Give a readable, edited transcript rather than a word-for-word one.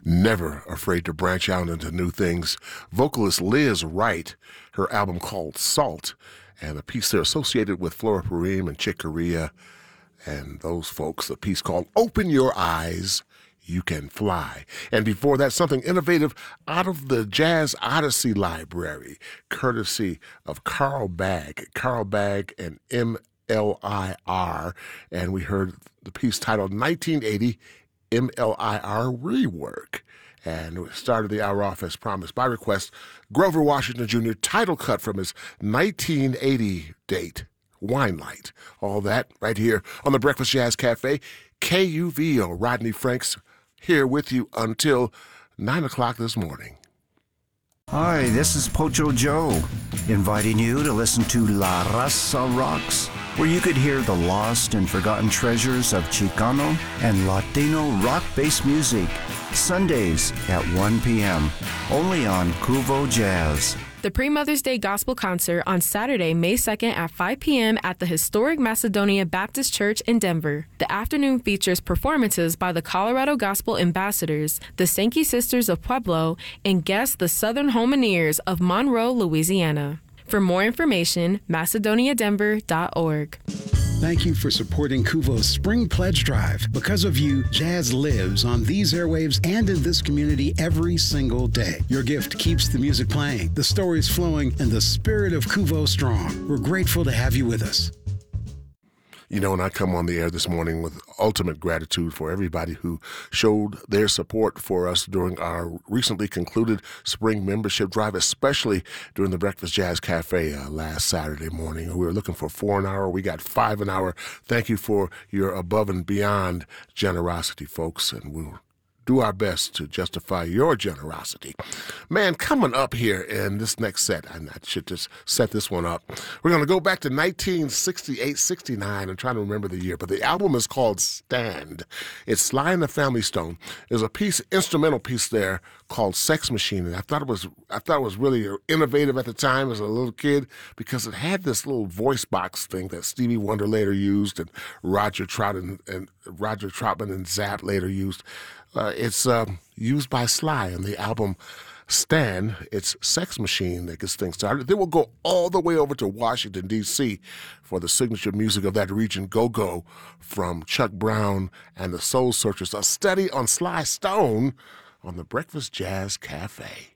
never afraid to branch out into new things. Vocalist Liz Wright, her album called Salt, and a piece there associated with Flora Purim and Chick Corea and those folks, a piece called Open Your Eyes, You Can Fly. And before that, something innovative out of the Jazz Odyssey library, courtesy of Carl Bagg and MLIR. And we heard the piece titled 1980 MLIR Rework. And we started the hour off as promised by request. Grover Washington Jr. title cut from his 1980 date, Wine Light. All that right here on the Breakfast Jazz Cafe. KUVO, Rodney Franks, here with you until 9 o'clock this morning. Hi, this is Pocho Joe, inviting you to listen to La Raza Rocks, where you could hear the lost and forgotten treasures of Chicano and Latino rock-based music, Sundays at 1 p.m., only on Kuvo Jazz. The Pre-Mother's Day Gospel Concert on Saturday, May 2nd at 5 p.m. at the historic Macedonia Baptist Church in Denver. The afternoon features performances by the Colorado Gospel Ambassadors, the Sankey Sisters of Pueblo, and guests the Southern Homineers of Monroe, Louisiana. For more information, macedoniadenver.org. Thank you for supporting Kuvo's Spring Pledge Drive. Because of you, jazz lives on these airwaves and in this community every single day. Your gift keeps the music playing, the stories flowing, and the spirit of Kuvo strong. We're grateful to have you with us. You know, and I come on the air this morning with ultimate gratitude for everybody who showed their support for us during our recently concluded spring membership drive, especially during the Breakfast Jazz Cafe last Saturday morning. We were looking for 4 an hour. We got 5 an hour. Thank you for your above and beyond generosity, folks, and we'll do our best to justify your generosity. Man, coming up here in this next set, I should just set this one up. We're going to go back to 1968, 69. I'm trying to remember the year, but the album is called Stand. It's Sly and the Family Stone. There's a instrumental piece there called Sex Machine, and I thought it was really innovative at the time as a little kid because it had this little voice box thing that Stevie Wonder later used and Roger Troutman and Zapp later used. It's used by Sly on the album Stand. It's Sex Machine that gets things started. Then we'll go all the way over to Washington, D.C. for the signature music of that region, Go-Go, from Chuck Brown and the Soul Searchers, a study on Sly Stone on the Breakfast Jazz Cafe.